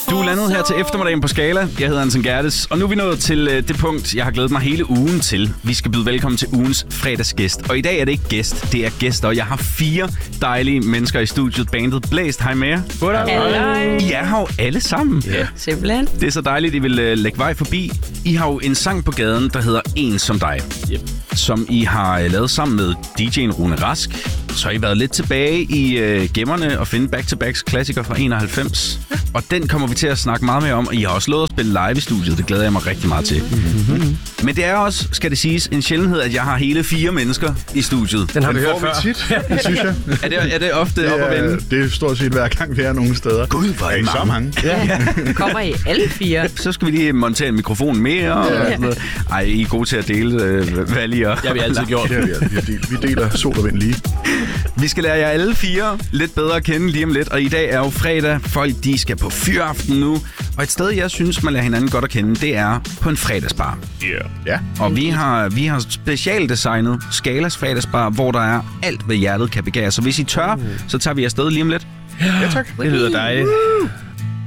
Du er landet her til eftermiddagen på Skala. Jeg hedder Anton Gerdes, og nu er vi nået til det punkt, jeg har glædet mig hele ugen til. Vi skal byde velkommen til ugens fredagsgæst. Og i dag er det ikke gæst, det er gæster. Jeg har 4 dejlige mennesker i studiet. Bandet Blæst. Hej med jer. Hej. I er her jo alle sammen. Ja. Simpelthen. Det er så dejligt, I vil lægge vej forbi. I har jo en sang på gaden, der hedder En som dig. Yep. Som I har lavet sammen med DJ'en Rune Rask. Så har I været lidt tilbage i gemmerne og finde back-to-backs klassiker fra 91. Og den kommer vi til at snakke meget mere om. Og I har også lovet at spille live i studiet. Det glæder jeg mig rigtig meget til. Mm-hmm. Men det er også, skal det siges, en sjældenhed, at jeg har hele 4 mennesker i studiet. Den har vi hørt før. Tit, synes jeg. Er det ofte op at vende? Det er stort set hver gang, vi er nogle steder. Gud, hvor er I så mange. Ja. Kommer I alle 4? Så skal vi lige montere en mikrofon mere. Og sådan noget. Ej, I er gode til at dele valg og... Det har vi altid gjort. Vi deler sol og vind lige. Vi skal lære jer alle 4 lidt bedre at kende lige om lidt. Og i dag er jo fredag. Folk, de skal på fyraften nu. Og et sted, jeg synes, man lærer hinanden godt at kende, det er på en fredagsbar. Ja. Og vi har specialdesignet Skalas fredagsbar, hvor der er alt, hvad hjertet kan begære. Så hvis I tør, så tager vi afsted lige om lidt. Ja, tak. Det lyder dejligt.